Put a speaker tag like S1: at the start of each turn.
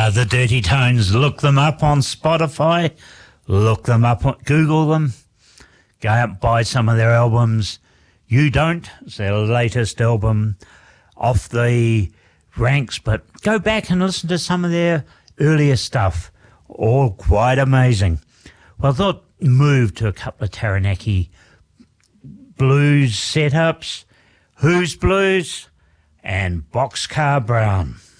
S1: The Dirty Tones. Look them up on Spotify. Look them up, Google them. Go out and buy some of their albums. You Don't. It's their latest album off the ranks, but go back and listen to some of their earlier stuff. All quite amazing. Well, I thought move to a couple of Taranaki blues setups, Who's Blues and Boxcar Brown.